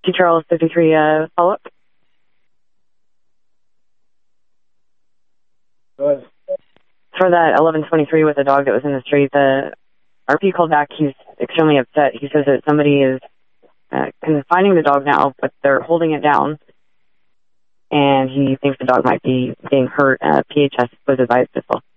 Charles 53 follow-up. Go ahead. For that 1123 with the dog that was in the street, the RP called back. He's extremely upset. He says that somebody is confining the dog now, but they're holding it down, and he thinks the dog might be being hurt. PHS was advised as well.